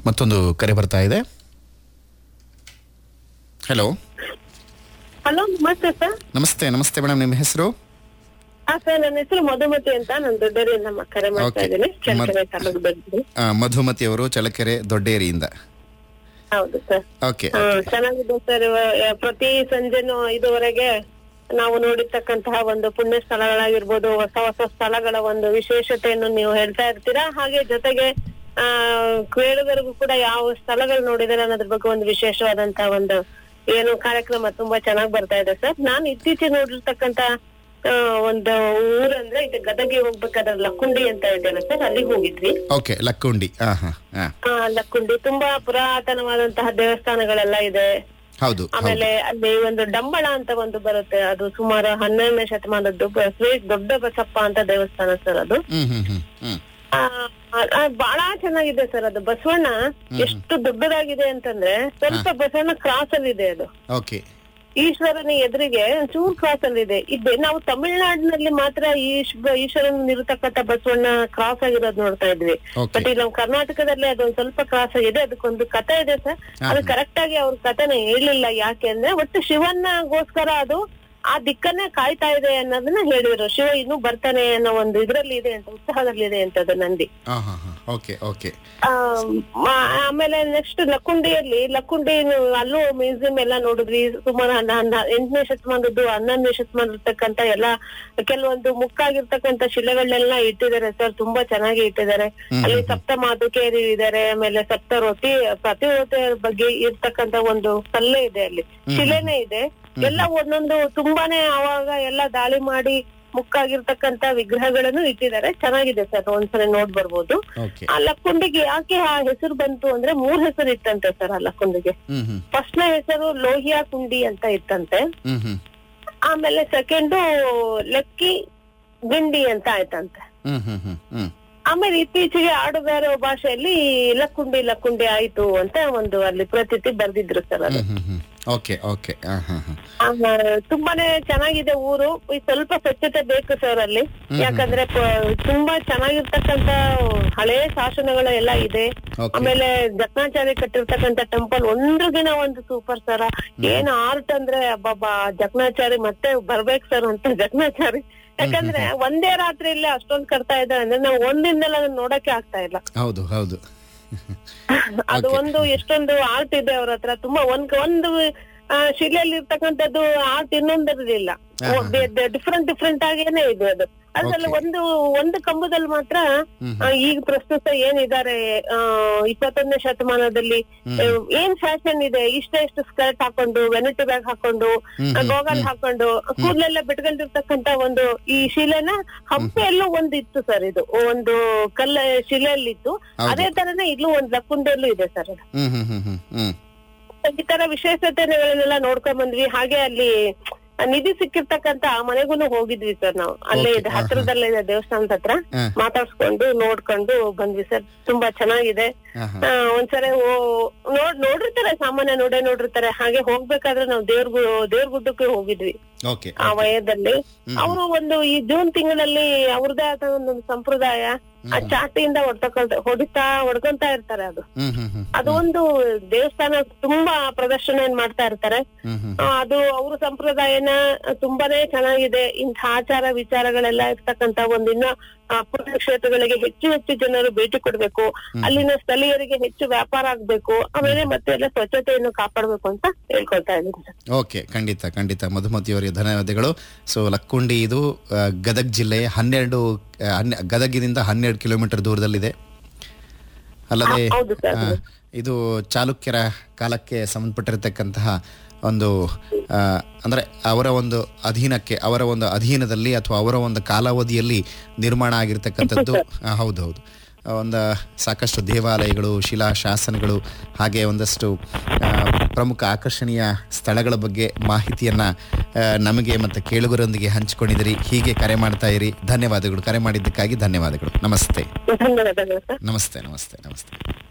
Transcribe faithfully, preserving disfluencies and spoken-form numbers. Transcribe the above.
ಮತ್ತೊಂದು ಕರೆ ಬರ್ತಾ ಇದೆ. ಹಲೋ ಹಲೋ, ನಮಸ್ತೆ ಸರ್. ನಮಸ್ತೆ ನಮಸ್ತೆ ಮೇಡಮ್, ನಿಮ್ಮ ಹೆಸರು? ಹಾ ಸರ್, ನನ್ನ ಹೆಸರು ಮಧುಮತಿ ಅಂತ, ನಾನು ದೊಡ್ಡೇರಿಯಿಂದ ಕರೆ ಮಾಡ್ತಾ Okay. ಇದ್ದೀನಿ. ಮದ್- ಚಳ್ಳಕೆರೆ ತಾಲೂಕು ಬೆಂಗಳೂರು. ಆ, ಮಧುಮತಿ ಅವರು ಚಳ್ಳಕೆರೆ ದೊಡ್ಡೇರಿಯಿಂದ. ಹೌದು ಸರ್. ಓಕೆ ಹಾ, ಚೆನ್ನಾಗಿದೆ ಸರ್. ಇವ- ಪ್ರತಿ ಸಂಜೆನೂ ಐದುವರೆಗೆ ನಾವು ನೋಡಿರ್ತಕ್ಕಂತಹ ಒಂದು ಪುಣ್ಯ ಸ್ಥಳಗಳಾಗಿರ್ಬೋದು, ಹೊಸ ಹೊಸ ಸ್ಥಳಗಳ ಒಂದು ವಿಶೇಷತೆಯನ್ನು ನೀವು ಹೇಳ್ತಾ ಇರ್ತೀರಾ. ಹಾಗೆ ಜೊತೆಗೆ ಆ ಕೇಳುಗರಿಗೂ ಕೂಡ ಯಾವ ಸ್ಥಳಗಳು ನೋಡಿದಾರೆ ಅನ್ನೋದ್ರ ಬಗ್ಗೆ ಒಂದು ವಿಶೇಷವಾದಂತಹ ಒಂದು ಏನು ಕಾರ್ಯಕ್ರಮ ತುಂಬಾ ಚೆನ್ನಾಗಿ ಬರ್ತಾ ಇದೆ ಸರ್. ನಾನು ಇತ್ತೀಚೆಗೆ ನೋಡಿರ್ತಕ್ಕಂತ ಆ, ಒಂದು ಊರಂದ್ರೆ ಈಗ ಗದಗಿಗೆ ಹೋಗ್ಬೇಕಾದ್ರೆ ಲಕ್ಕುಂಡಿ ಅಂತ ಇದೆಯಲ್ಲ ಸರ್, ಅಲ್ಲಿಗೆ ಹೋಗಿದ್ವಿ. ಓಕೆ ಲಕ್ಕುಂಡಿ. ಹಾ ಹಾ ಹಾ ಆ, ಲಕ್ಕುಂಡಿ ತುಂಬಾ ಪುರಾತನವಾದಂತಹ ದೇವಸ್ಥಾನಗಳೆಲ್ಲ ಇದೆ. ಹೌದು ಹೌದು. ಆಮೇಲೆ ಅಲ್ಲಿ ಒಂದು ಡಂಬಳ ಅಂತ ಒಂದು ಬರುತ್ತೆ, ಅದು ಸುಮಾರು ಹನ್ನೆರಡನೇ ಶತಮಾನದ್ದು ಬ- ಶ್ರೀ ದೊಡ್ಡ ಬಸಪ್ಪ ಅಂತ ದೇವಸ್ಥಾನ ಸರ್ ಅದು. ಹ್ಮ್ ಹ್ಮ್ ಹ್ಮ್ ಹ್ಮ್ ಆ, ಆ, ಬಹಳ ಚೆನ್ನಾಗಿದೆ ಸರ್ ಅದು. ಬಸವಣ್ಣ ಎಷ್ಟು ದೊಡ್ಡದಾಗಿದೆ ಅಂತಂದ್ರೆ ಸ್ವಲ್ಪ ಬಸವಣ್ಣ ಕ್ರಾಸ್ ಅಲ್ಲಿ ಇದೆ ಅದು. ಓಕೆ ಈಶ್ವರನ ಎದುರಿಗೆ ಚೂರ್ ಕ್ರಾಸ್ ಅಲ್ಲಿ ಇದೆ. ಇದೆ ನಾವು ತಮಿಳ್ನಾಡಿನಲ್ಲಿ ಮಾತ್ರ ಈಶ್ ಈಶ್ವರನ್ ಇರತಕ್ಕಂತ ಬಸವಣ್ಣ ಕ್ರಾಸ್ ಆಗಿರೋದು ನೋಡ್ತಾ ಇದ್ವಿ. Okay. ಬಟ್ ಇಲ್ಲಿ ನಾವು ಕರ್ನಾಟಕದಲ್ಲಿ ಅದೊಂದ್ ಸ್ವಲ್ಪ ಕ್ರಾಸ್ ಆಗಿದೆ. ಅದಕ್ಕೊಂದು ಕಥೆ ಇದೆ ಸರ್. ಅದು ಕರೆಕ್ಟ್ ಆಗಿ ಅವ್ರ ಕಥೆನ ಹೇಳಿಲ್ಲ. ಯಾಕೆ ಅಂದ್ರೆ ಒಟ್ಟು ಶಿವನ್ನಗೋಸ್ಕರ ಅದು ಆ ದಿಕ್ಕನ್ನೇ ಕಾಯ್ತಾ ಇದೆ ಅನ್ನೋದನ್ನ ಹೇಳಿದ್ರು. ಶಿವ ಇನ್ನೂ ಬರ್ತಾನೆ ಅನ್ನೋ ಒಂದು ಇದ್ರಲ್ಲಿ ಇದೆ ಅಂತ, ಉತ್ಸಾಹದಲ್ಲಿ ಇದೆ ಅಂತ ಅದು ನಂದಿ. ಹಾ ಹಾ ಹಾ ಓಕೆ ಓಕೆ ಆ, ಮ- ಆಮೇಲೆ ನೆಕ್ಸ್ಟ್ ಲಕ್ಕುಂಡಿಯಲ್ಲಿ ಲಕ್ಕುಂಡಿ ಅಲ್ಲೂ ಮ್ಯೂಸಿಯಂ ಎಲ್ಲ ನೋಡಿದ್ವಿ. ಸುಮಾರು ಹನ್ನ- ಹನ್ನ- ಎಂಟನೇ ಶತಮಾನದ್ದು ಹನ್ನೊಂದನೇ ಶತಮಾನ ಇರ್ತಕ್ಕಂತ ಎಲ್ಲ ಕೆಲವೊಂದು ಮುಕ್ಕಾಗಿರ್ತಕ್ಕಂತ ಶಿಲೆಗಳನ್ನೆಲ್ಲ ಇಟ್ಟಿದ್ದಾರೆ ಸರ್. ತುಂಬಾ ಚೆನ್ನಾಗಿ ಇಟ್ಟಿದ್ದಾರೆ. ಅಲ್ಲಿ ಸಪ್ತ ಮಾತುಕೇರಿ ಇದಾರೆ, ಆಮೇಲೆ ಸಪ್ತರೋತಿ ಪ್ರತಿರೋತಿ ಬಗ್ಗೆ ಇರ್ತಕ್ಕಂತ ಒಂದು ಕಲ್ಲೇ ಇದೆ, ಅಲ್ಲಿ ಶಿಲೆನೇ ಇದೆ. ಎಲ್ಲ ಒಂದೊಂದು ತುಂಬಾನೇ ಅವಾಗ ಎಲ್ಲ ದಾಳಿ ಮಾಡಿ ಮುಕ್ಕಾಗಿರ್ತಕ್ಕಂತ ವಿಗ್ರಹಗಳನ್ನು ಇಟ್ಟಿದ್ದಾರೆ. ಚೆನ್ನಾಗಿದೆ ಸರ್, ಒಂದ್ಸಲ ನೋಡ್ ಬರ್ಬೋದು. ಓಕೆ ಆ ಲಕ್ಕುಂಡಿಗೆ ಯಾಕೆ ಆ ಹೆಸರು ಬಂತು ಅಂದ್ರೆ ಮೂರ್ ಹೆಸರು ಇತ್ತಂತೆ ಸರ್ ಆ ಲಕ್ಕುಂಡಿಗೆ. ಹ್ಮ್ ಹ್ಮ್ ಫಸ್ಟ್ನೇ ಹೆಸರು ಲೋಹಿಯಾ ಕುಂಡಿ ಅಂತ ಇತ್ತಂತೆ. ಹ್ಮ್ ಹ್ಮ್ ಆಮೇಲೆ ಸೆಕೆಂಡು ಲಕ್ಕಿ ಗಿಂಡಿ ಅಂತ ಆಯ್ತಂತೆ. ಹ್ಮ್ ಹ್ಮ್ ಹ್ಮ್ ಹ್ಮ್ ಆಮೇಲೆ ಇತ್ತೀಚೆಗೆ ಆಡುಗಾರ ಭಾಷೆಯಲ್ಲಿ ಲಕ್ಕುಂಡಿ ಲಕ್ಕುಂಡಿ ಆಯ್ತು ಅಂತ ಒಂದು ಅಲ್ಲಿ ಪ್ರತೀತಿ ಬರ್ದಿದ್ರು ಸರ್ ಅದು. ಹ್ಮ್ ಹ್ಮ್ ಓಕೆ ಓಕೆ ಹಾ ಹಾ ಹಾ ಆ, ತುಂಬಾನೇ ಚೆನ್ನಾಗಿದೆ ಊರು. ಈ ಸ್ವಲ್ಪ ಸ್ವಚ್ಛತೆ ಬೇಕು ಸರ್ ಅಲ್ಲಿ. ಯಾಕಂದ್ರೆ ಪ- ತುಂಬಾ ಚೆನ್ನಾಗಿರ್ತಕ್ಕಂತ ಹಳೆ ಶಾಸನಗಳು ಎಲ್ಲ ಇದೆ. Okay. ಆಮೇಲೆ ಜಕ್ನಾಚಾರಿ ಕಟ್ಟಿರ್ತಕ್ಕಂತ ಟೆಂಪಲ್ ಒಂದ್ರಗಿನ ಒಂದು ಸೂಪರ್ ಸರ್. ಏನ್ ಆರ್ಟ್ ಅಂದ್ರೆ ಅಬ್ಬಬ್ಬಾ, ಜಕ್ನಾಚಾರಿ ಮತ್ತೆ ಬರ್ಬೇಕು ಸರ್ ಅಂತ ಜಕ್ನಾಚಾರಿ. ಯಾಕಂದ್ರೆ ಒಂದೇ ರಾತ್ರಿಯಲ್ಲಿ ಅಷ್ಟೊಂದ್ ಕಟ್ತಾ ಇದ್ದಾರೆ ಅಂದ್ರೆ ನಾವು ಒಂದಿಂದೆಲ್ಲ ಅದನ್ನ ನೋಡಕ್ಕೆ ಆಗ್ತಾ ಇಲ್ಲ. ಹೌದು ಹೌದು ಅದು ಒಂದು ಎಷ್ಟೊಂದು ಆರ್ಟ್ ಇದೆ ಅವ್ರ ಹತ್ರ. ತುಂಬಾ ಒಂದ್ ಒಂದು ಆ, ಶಿಲೆಯಲ್ಲಿ ಇರ್ತಕ್ಕಂಥದ್ದು ಆರ್ಟ್ ಇನ್ನೊಂದಿರಲಿಲ್ಲ. ಡಿಫ್ರೆಂಟ್ ಡಿಫ್ರೆಂಟ್ ಆಗೇನೆ ಇದೆ ಅದು. ಅದ್ರಲ್ಲಿ ಒಂದು ಒಂದು ಕಂಬದಲ್ಲಿ ಮಾತ್ರ ಆ, ಈಗ ಪ್ರಸ್ತುತ ಏನಿದ್ದಾರೆ ಆ ಇಪ್ಪತ್ತೊಂದನೇ ಶತಮಾನದಲ್ಲಿ ಆ, ಏನ್ ಫ್ಯಾಷನ್ ಇದೆ, ಇಷ್ಟ ಇಷ್ಟು ಸ್ಕರ್ಟ್ ಹಾಕೊಂಡು, ವೆನಿಟಿ ಬ್ಯಾಗ್ ಹಾಕೊಂಡು, ಗೋಗಲ್ ಹಾಕೊಂಡು, ಕೂದಲೆಲ್ಲ ಬಿಟ್ಕೊಂಡಿರ್ತಕ್ಕಂತ ಒಂದು ಈ ಶಿಲೆನ ಹಂಪೆಯಲ್ಲೂ ಒಂದು ಇತ್ತು ಸರ್. ಇದು ಒಂದು ಕಲ್ಲ ಶಿಲೆಯಲ್ಲಿ ಇತ್ತು. ಅದೇ ತರನೇ ಇಲ್ಲೂ ಒಂದ್ ಲಕ್ಕುಂಡಿಯಲ್ಲೂ ಇದೆ ಸರ್ ಅದು. ಹ್ಮ್ ಹ್ಮ್ ಹ್ಮ್ ಹ್ಮ್ ಹ್ಮ್ ಈ ತರ ವಿಶೇಷತೆಗಳನ್ನೆಲ್ಲ ನೋಡ್ಕೊಂಡ್ ಬಂದ್ವಿ. ಹಾಗೆ ಅಲ್ಲಿ ನಿಧಿ ಸಿಕ್ಕಿರ್ತಕ್ಕಂತ ಆ ಮನೆಗೂನು ಹೋಗಿದ್ವಿ ಸರ್ ನಾವು. ಅಲ್ಲೇ ಇದೆ, ಹತ್ರದಲ್ಲೇ ಇದೆ, ದೇವಸ್ಥಾನದ ಹತ್ರ. ಮಾತಾಡ್ಸ್ಕೊಂಡು ನೋಡ್ಕೊಂಡು ಬಂದ್ವಿ ಸರ್. ತುಂಬಾ ಚೆನ್ನಾಗಿದೆ. ಆ, ಒಂದ್ಸರಿ ಓ- ನೋಡ್ ನೋಡಿರ್ತಾರೆ, ಸಾಮಾನ್ಯ ನೋಡೇ ನೋಡಿರ್ತಾರೆ. ಹಾಗೆ ಹೋಗ್ಬೇಕಾದ್ರೆ ನಾವು ದೇವ್ರ ದೇವ್ರ ಗುಡ್ಡಕ್ಕೆ ಹೋಗಿದ್ವಿ ಓಕೆ ಆ ವಯದಲ್ಲಿ. ಅವರು ಒಂದು ಈ ಜೂನ್ ತಿಂಗಳಲ್ಲಿ ಅವ್ರದೇ ಆದ ಒಂದೊಂದು ಸಂಪ್ರದಾಯ, ಆ ಚಾಟಿಯಿಂದ ಹೊಡ್ತಕೊಂತ ಹೊಡಿತಾ ಹೊಡ್ಕೊಂತ ಇರ್ತಾರೆ. ಅದು ಹ್ಮ್ ಹ್ಮ್ ಹ್ಮ್ ಅದು ಒಂದು ದೇವಸ್ಥಾನ ತುಂಬಾ ಪ್ರದರ್ಶನ ಏನ್ ಮಾಡ್ತಾ ಇರ್ತಾರೆ. ಹ್ಮ್ ಹ್ಮ್ ಆ, ಅದು ಅವ್ರ ಸಂಪ್ರದಾಯನ ತುಂಬಾನೇ ಚೆನ್ನಾಗಿದೆ. ಇಂಥ ಆಚಾರ ವಿಚಾರಗಳೆಲ್ಲ ಇರ್ತಕ್ಕಂತ ಒಂದಿನ್ನ ಆ, ಪುಣ್ಯಕ್ಷೇತ್ರಗಳಿಗೆ ಹೆಚ್ಚು ಹೆಚ್ಚು ಜನರು ಭೇಟಿ ಕೊಡ್ಬೇಕು. ಅಲ್ಲಿನ ಸ್ಥಳೀಯರಿಗೆ ಹೆಚ್ಚು ವ್ಯಾಪಾರ ಆಗ್ಬೇಕು. ಆಮೇಲೆ ಮತ್ತೆ ಎಲ್ಲ ಸ್ವಚ್ಛತೆಯನ್ನು ಕಾಪಾಡ್ಬೇಕು ಅಂತ ಹೇಳ್ಕೊಳ್ತಾ ಇದ್ದೀನಿ ಸರ್. ಓಕೆ ಖಂಡಿತ ಖಂಡಿತ ಮಧುಮತಿಯವರಿಗೆ ಧನ್ಯವಾದಗಳು. ಸೊ ಲಕ್ಕುಂಡಿ ಇದು ಆ, ಗದಗ್ ಜಿಲ್ಲೆಯ ಹನ್ನೆರಡು ಆ, ಹನ್ನೆ- ಗದಗಿನಿಂದ ಹನ್ನೆರಡು ಕಿಲೋಮೀಟರ್ ದೂರದಲ್ಲಿದೆ. ಅಲ್ಲದೆ ಹೌದು ಸರ್. ಆ, ಇದು ಚಾಲುಕ್ಯರ ಕಾಲಕ್ಕೆ ಸಂಬಂಧಪಟ್ಟಿರತಕ್ಕಂತಹ ಒಂದು ಆ, ಅಂದ್ರೆ ಅವರ ಒಂದು ಅಧೀನಕ್ಕೆ ಅವರ ಒಂದು ಅಧೀನದಲ್ಲಿ ಅಥವಾ ಅವರ ಒಂದು ಕಾಲಾವಧಿಯಲ್ಲಿ ನಿರ್ಮಾಣ ಆಗಿರ್ತಕ್ಕಂಥದ್ದು. ಆ, ಹೌದು ಹೌದು ಒಂದು ಸಾಕಷ್ಟು ದೇವಾಲಯಗಳು, ಶಿಲಾ ಶಾಸನಗಳು, ಹಾಗೆ ಒಂದಷ್ಟು ಆ, ಪ್ರಮುಖ ಆಕರ್ಷಣೀಯ ಸ್ಥಳಗಳ ಬಗ್ಗೆ ಮಾಹಿತಿಯನ್ನು ನಮಗೆ ಮತ್ತು ಕೇಳುಗರೊಂದಿಗೆ ಹಂಚಿಕೊಂಡಿದ್ದೀರಿ. ಹೀಗೆ ಕರೆ ಮಾಡ್ತಾ ಇರಿ. ಧನ್ಯವಾದಗಳು. ಕರೆ ಮಾಡಿದ್ದಕ್ಕಾಗಿ ಧನ್ಯವಾದಗಳು. ನಮಸ್ತೆ ಧನ್ಯವಾದಗಳು ಸರ್. ನಮಸ್ತೆ ನಮಸ್ತೆ ನಮಸ್ತೆ